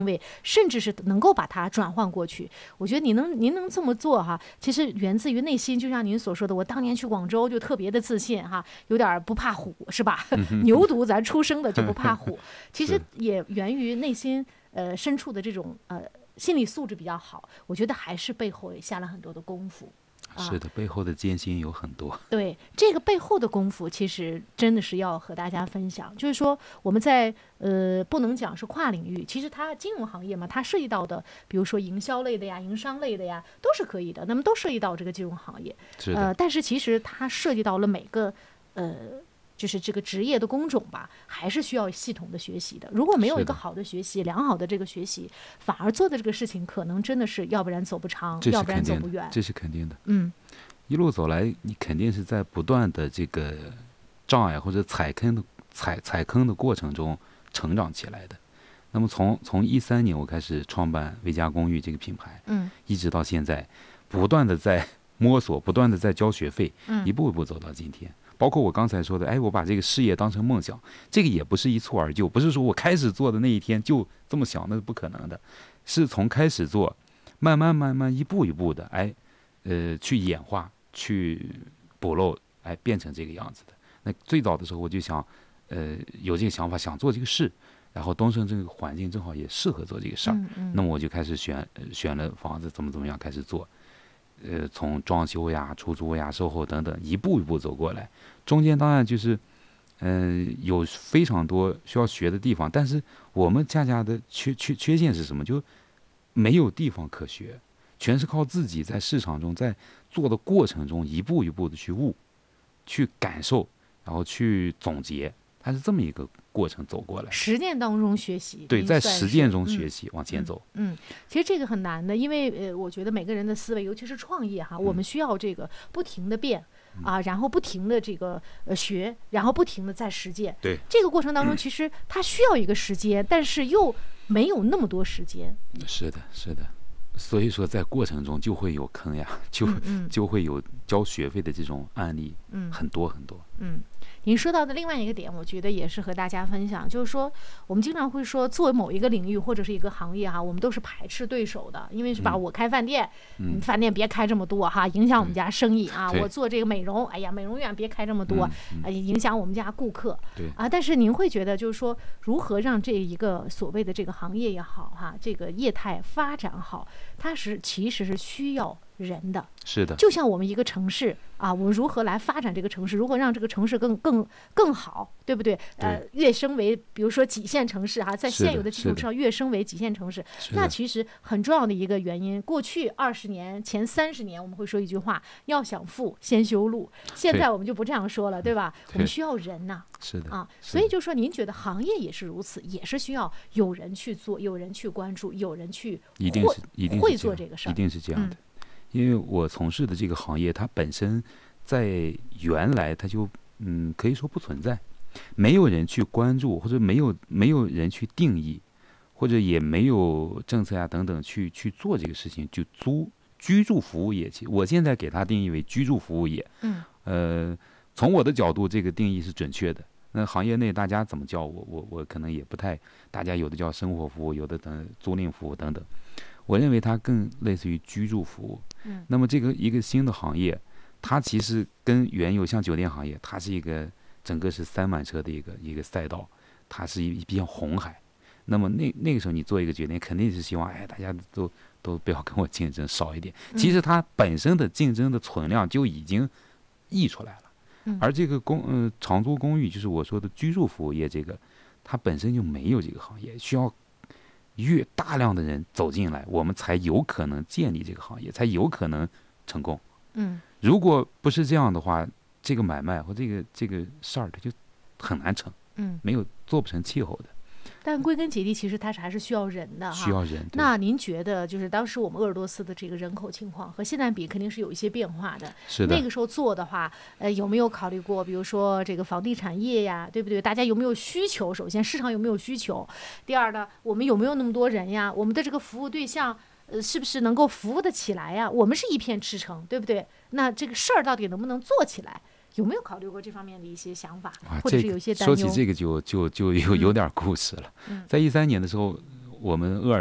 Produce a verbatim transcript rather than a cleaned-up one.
位，甚至是能够把它转换过去。我觉得你能您能这么做哈，其实源自于内心，就像您所说的，我当年去广州就特别的自信哈，有点不怕虎是吧？牛犊咱出生的就不怕虎，其实也源于内心呃深处的这种呃心理素质比较好。我觉得还是背后也下了很多的功夫。 是的，背后的艰辛有很多。 对，这个背后的功夫，其实真的是要和大家分享。就是说，我们在呃，不能讲是跨领域，其实它金融行业嘛，它涉及到的，比如说营销类的呀、营商类的呀，都是可以的。那么都涉及到这个金融行业。 是的。 呃，但是其实它涉及到了每个呃。就是这个职业的工种吧，还是需要系统的学习的。如果没有一个好的学习，良好的这个学习，反而做的这个事情可能真的是要不然走不长，要不然走不远。 这是肯定的。 嗯， 一路走来，你肯定是在不断的这个障碍或者踩坑的踩踩坑的过程中成长起来的。那么从从一三年我开始创办维嘉公寓这个品牌， 嗯， 一直到现在，不断的在摸索，不断的在交学费， 嗯， 一步一步走到今天。包括我刚才说的，哎，我把这个事业当成梦想，这个也不是一蹴而就，不是说我开始做的那一天就这么想，那是不可能的，是从开始做，慢慢慢慢一步一步的，哎，呃，去演化，去补漏，哎，变成这个样子的。那最早的时候我就想，呃，有这个想法，想做这个事，然后东胜这个环境正好也适合做这个事儿， 嗯嗯， 那么我就开始选、呃、选了房子，怎么怎么样开始做。呃，从装修呀、出租呀、售后等等，一步一步走过来，中间当然就是，嗯、呃，有非常多需要学的地方，但是我们家家的缺缺缺陷是什么？就没有地方可学，全是靠自己在市场中，在做的过程中一步一步的去悟、去感受，然后去总结，它是这么一个过程走过来。 实践当中学习， 对，在实践中学习、嗯、往前走。 嗯，其实这个很难的，因为呃，我觉得每个人的思维，尤其是创业哈，嗯、我们需要这个不停的变。啊，然后不停的这个呃学，然后不停的在实践。 对， 这个过程当中，其实它需要一个时间，嗯、但是又没有那么多时间。 是的，是的。所以说，在过程中就会有坑呀，就、嗯嗯、就会有交学费的这种案例，嗯，很多很多。 嗯，您说到的另外一个点，我觉得也是和大家分享，就是说，我们经常会说，作为某一个领域或者是一个行业哈，我们都是排斥对手的，因为是吧？嗯、我开饭店，嗯，饭店别开这么多哈，影响我们家生意啊。我做这个美容，哎呀，美容院别开这么多，嗯嗯、影响我们家顾客。 对啊，但是您会觉得，就是说，如何让这一个所谓的这个行业也好哈，这个业态发展好，它是其实是需要人的。 是的， 就像我们一个城市啊，我们如何来发展这个城市，如何让这个城市更更更好，对不对？ 对呃，跃升为比如说几线城市哈、啊，在现有的基础上跃升为几线城市，那其实很重要的一个原因。过去二十年前三十年，我们会说一句话：要想富，先修路。现在我们就不这样说了，对吧？我们需要人呐、啊， 是的啊，所以就说，您觉得行业也是如此，也是需要有人去做，有人去关注，有人去会一定是一定是会做这个事儿， 一定是这样的。嗯，因为我从事的这个行业，它本身在原来它就嗯可以说不存在，没有人去关注，或者没有没有人去定义，或者也没有政策呀、啊、等等去去做这个事情。就租居住服务业，其实我现在给它定义为居住服务业。 嗯， 呃，从我的角度，这个定义是准确的。那行业内大家怎么叫我，我我可能也不太，大家有的叫生活服务，有的等租赁服务等等。我认为它更类似于居住服务。 嗯， 那么这个一个新的行业，它其实跟原有像酒店行业，它是一个整个是三满车的一个一个赛道，它是一比较红海。那么那那个时候你做一个决定，肯定是希望哎大家都都不要跟我竞争，少一点。其实它本身的竞争的存量就已经溢出来了。 嗯， 而这个公呃长租公寓，就是我说的居住服务业，这个它本身就没有这个行业，需要越大量的人走进来，我们才有可能建立这个行业，才有可能成功。 嗯， 如果不是这样的话，这个买卖或这个这个事儿，它就很难成。 嗯， 没有做不成气候的。 但归根结底，其实它是还是需要人的哈。 需要人。 那您觉得，就是当时我们鄂尔多斯的这个人口情况和现在比，肯定是有一些变化的。 是的。 那个时候做的话，呃，有没有考虑过，比如说这个房地产业呀，对不对？大家有没有需求？首先，市场有没有需求？第二呢，我们有没有那么多人呀？我们的这个服务对象，呃，是不是能够服务得起来呀？我们是一片赤诚，对不对？那这个事儿到底能不能做起来？有没有考虑过这方面的一些想法，或者是有一些担忧？ 说起这个就就就有有点故事了。 嗯、 在一三年的时候， 我们鄂尔